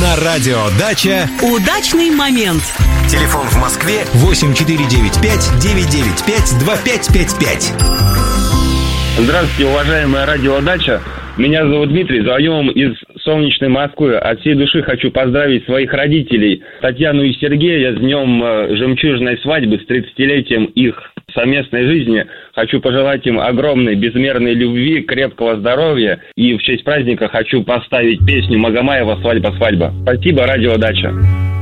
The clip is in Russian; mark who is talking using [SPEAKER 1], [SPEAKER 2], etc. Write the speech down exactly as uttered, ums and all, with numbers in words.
[SPEAKER 1] На радио «Дача»
[SPEAKER 2] удачный момент.
[SPEAKER 1] Телефон в Москве восемь четыре девять пять девять девять пять два пять пять пять.
[SPEAKER 3] Здравствуйте, уважаемая радио «Дача». Меня зовут Дмитрий, звоню вам из солнечной Москвы. От всей души хочу поздравить своих родителей, Татьяну и Сергея, с днем жемчужной свадьбы, с тридцатилетием их совместной жизни. Хочу пожелать им огромной, безмерной любви, крепкого здоровья. И в честь праздника хочу поставить песню Магомаева «Свадьба, свадьба». Спасибо, радио «Дача».